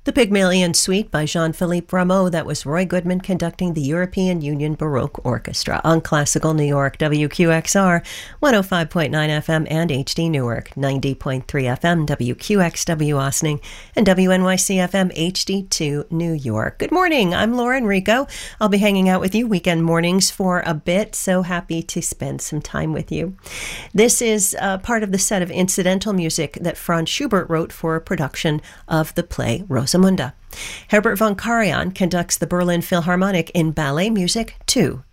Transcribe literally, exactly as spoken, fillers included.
The Pygmalion Suite by Jean-Philippe Rameau. That was Roy Goodman conducting the European Union Baroque Orchestra on Classical New York, W Q X R, one oh five point nine F M and H D Newark, ninety point three F M, W Q X W Ossining, and W N Y C F M H D two New York. Good morning. I'm Lauren Rico. I'll be hanging out with you weekend mornings for a bit. So happy to spend some time with you. This is uh, part of the set of incidental music that Franz Schubert wrote for a production of the play Rosamunde. Herbert von Karajan conducts the Berlin Philharmonic in Ballet Music two.